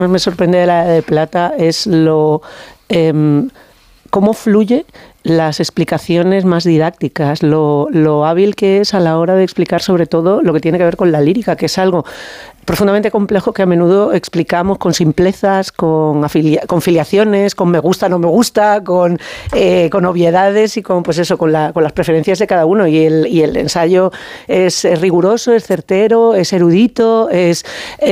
más me sorprende de la Edad de Plata es cómo fluye las explicaciones más didácticas, lo hábil que es a la hora de explicar sobre todo lo que tiene que ver con la lírica, que es algo profundamente complejo que a menudo explicamos con simplezas, con filiaciones, con me gusta, no me gusta, con obviedades y con, pues eso, con las preferencias de cada uno. Y el ensayo es riguroso, es certero, es erudito, es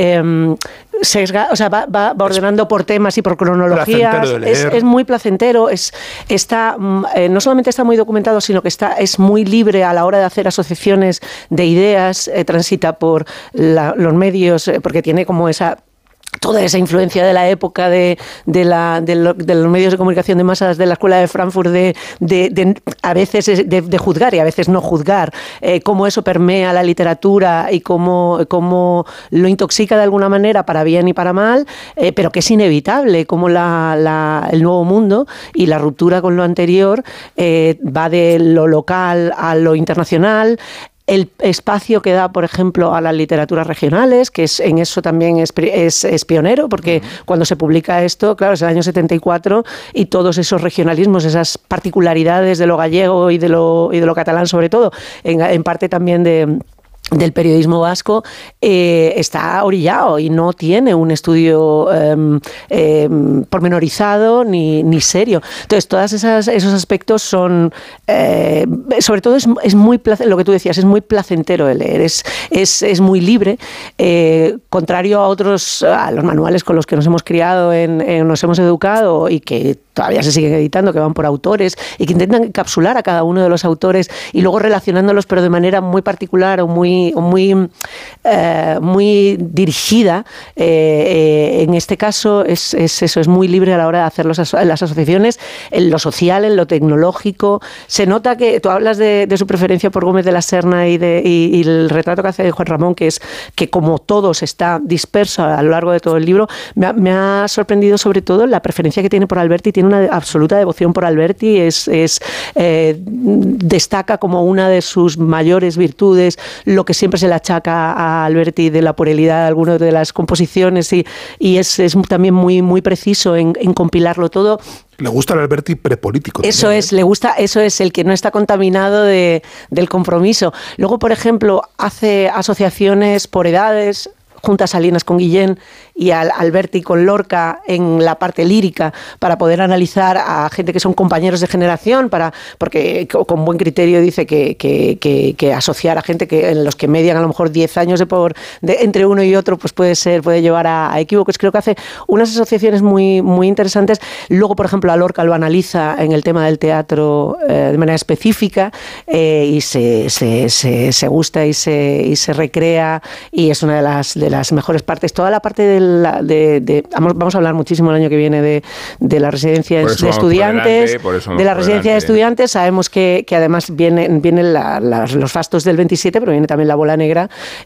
va ordenando por temas y por cronologías. Es muy placentero, no solamente está muy documentado, sino que es muy libre a la hora de hacer asociaciones de ideas, transita por los medios, porque tiene como toda esa influencia de la época de los medios de comunicación de masas de la Escuela de Frankfurt a veces de juzgar y a veces no juzgar, cómo eso permea la literatura y cómo lo intoxica de alguna manera para bien y para mal, pero que es inevitable, como el nuevo mundo y la ruptura con lo anterior va de lo local a lo internacional. El espacio que da, por ejemplo, a las literaturas regionales, que en eso también es pionero, porque cuando se publica esto, claro, es el año 74 y todos esos regionalismos, esas particularidades de lo gallego y de lo catalán sobre todo, en parte también del periodismo vasco, está orillado y no tiene un estudio pormenorizado ni serio. Entonces, todos esos aspectos son, sobre todo es muy lo que tú decías, es muy placentero de leer, es muy libre, contrario a los manuales con los que nos hemos criado, nos hemos educado y que todavía se siguen editando, que van por autores y que intentan encapsular a cada uno de los autores y luego relacionándolos, pero de manera muy particular o muy dirigida. En este caso es eso, es muy libre a la hora de hacer las asociaciones en lo social, en lo tecnológico. Se nota que tú hablas de su preferencia por Gómez de la Serna y el retrato que hace de Juan Ramón, que es que como todos está disperso a lo largo de todo el libro. Me ha sorprendido sobre todo la preferencia que tiene por Alberti. Tiene una absoluta devoción por Alberti, destaca como una de sus mayores virtudes lo que siempre se le achaca a Alberti de la puerilidad de algunas de las composiciones y es también muy, muy preciso en compilarlo todo. Le gusta el Alberti prepolítico. Eso también, le gusta, eso es el que no está contaminado del compromiso. Luego, por ejemplo, hace asociaciones por edades, junta a Salinas con Guillén y a Alberti con Lorca en la parte lírica para poder analizar a gente que son compañeros de generación, porque con buen criterio dice que asociar a gente en los que median a lo mejor 10 años entre uno y otro pues puede llevar a equívocos. Creo que hace unas asociaciones muy, muy interesantes. Luego, por ejemplo, a Lorca lo analiza en el tema del teatro de manera específica y se gusta y se recrea, y es una de las mejores partes. Toda la parte vamos a hablar muchísimo el año que viene de la residencia de estudiantes, de estudiantes. Sabemos que además vienen los fastos del 27, pero viene también La Bola Negra,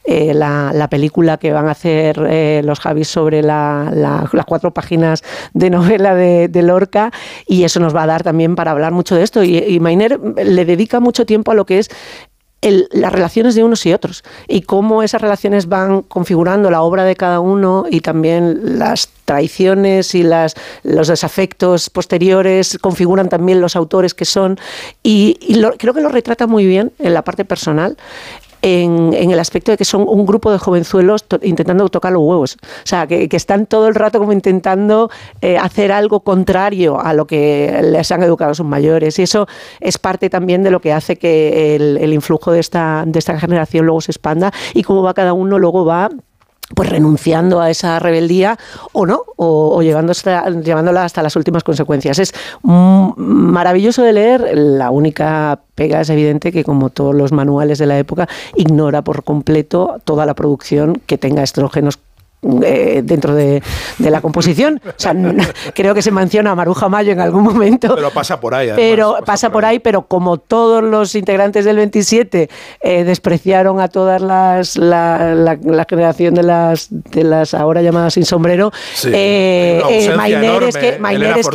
la película que van a hacer los Javis sobre las 4 páginas de novela de Lorca, y eso nos va a dar también para hablar mucho de esto. Y Mayner le dedica mucho tiempo a lo que es las relaciones de unos y otros y cómo esas relaciones van configurando la obra de cada uno, y también las traiciones y los desafectos posteriores configuran también los autores que son, creo que lo retrata muy bien en la parte personal, en el aspecto de que son un grupo de jovenzuelos intentando tocar los huevos. O sea, que están todo el rato como intentando hacer algo contrario a lo que les han educado sus mayores. Y eso es parte también de lo que hace que el influjo de esta generación luego se expanda, y cómo va cada uno luego va pues renunciando a esa rebeldía o no, o llevándola hasta las últimas consecuencias. Es maravilloso de leer. La única pega es evidente que, como todos los manuales de la época, ignora por completo toda la producción que tenga estrógenos dentro de la composición. O sea, creo que se menciona a Maruja Mayo en algún momento. Pero pasa por ahí. Además, pasa por ahí, pero como todos los integrantes del 27 despreciaron a todas la generación de las ahora llamadas sin sombrero, sí, Mayner es que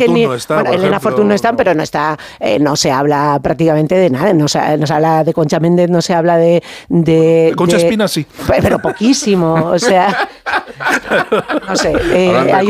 Elena Fortún no está, pero no se habla prácticamente de nada. No se habla de Concha Méndez, no se habla de Concha Espina sí. Pero poquísimo, o sea. No sé, Hablando de hay